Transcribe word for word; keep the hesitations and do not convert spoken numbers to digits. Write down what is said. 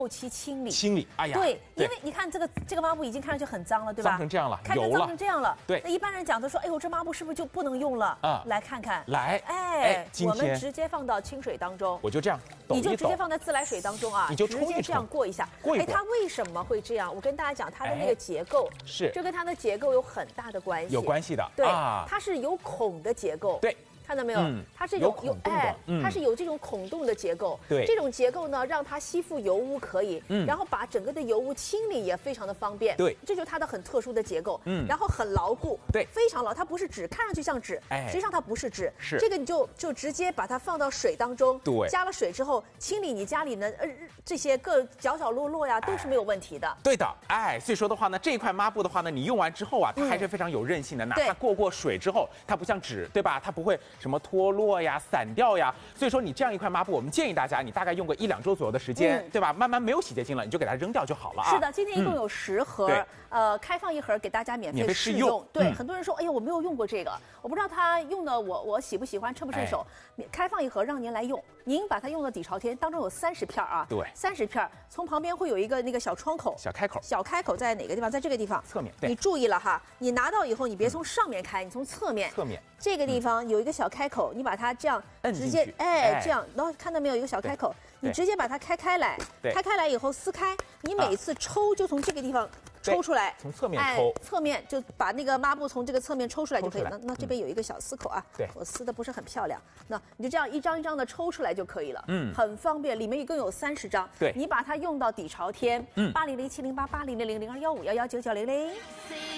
后期清理， 清理，哎呀， 对，因为你看这个这个抹布已经看上去很脏了，对吧？ 脏成这样了， 开始脏成这样了。 对， 那一般人讲都说，哎呦，这抹布是不是就不能用了？啊，来看看， 来， 哎，我们直接放到清水当中， 我就这样， 你就直接放在自来水当中啊， 你就直接这样过一下。 过一哎，它为什么会这样？我跟大家讲，它的那个结构是， 这跟它的结构有很大的关系， 有关系的， 对，它是有孔的结构， 对。 看到没有？它是有有哎，它是有这种孔洞的结构。 对， 这种结构呢，让它吸附油污可以，然后把整个的油污清理也非常的方便。 对， 这就是它的很特殊的结构。嗯，然后很牢固。 对， 非常牢，它不是纸，看上去像纸，哎，实际上它不是纸。 是这个你就就直接把它放到水当中， 对， 加了水之后，清理你家里呢呃这些各角角落落呀都是没有问题的。 对的，哎，所以说的话呢，这一块抹布的话呢，你用完之后啊，它还是非常有韧性的，哪怕过过水之后，它不像纸，对吧？它不会什么脱落呀、散掉呀。所以说你这样一块抹布，我们建议大家，你大概用个一两周左右的时间，对吧？慢慢没有洗洁精了，你就给它扔掉就好了啊。 是的，今天一共有十盒，呃，开放一盒给大家免费试用。对，很多人说，哎呀，我没有用过这个，我不知道它用的我我喜不喜欢，称不称手。开放一盒让您来用，您把它用到底朝天，当中有三十片啊， 对， 三十片，从旁边会有一个那个小窗口， 小开口， 小开口在哪个地方？在这个地方， 侧面。 你注意了哈，你拿到以后，你别从上面开，你从侧面， 侧面这个地方有一个小开口，你把它这样直接，哎，这样，然后看到没有，有个小开口，你直接把它开开来，开开来以后撕开，你每次抽就从这个地方。抽出来， 从侧面抽， 哎，侧面就把那个抹布从这个侧面抽出来就可以了。那那这边有一个小撕口啊， 对， 我撕的不是很漂亮。那你就这样一张一张的抽出来就可以了，嗯，很方便。里面一共有三十张， 对， 你把它用到底朝天，嗯，八零零七零八八零零零零二幺五幺幺九九零零。